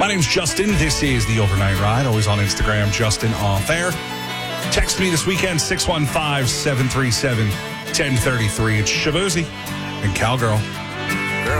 My name's Justin. This is The Overnight Ride. Always on Instagram, Justin Off Air. Text me this weekend, 615-737-1033. It's Shabuzi and Cowgirl.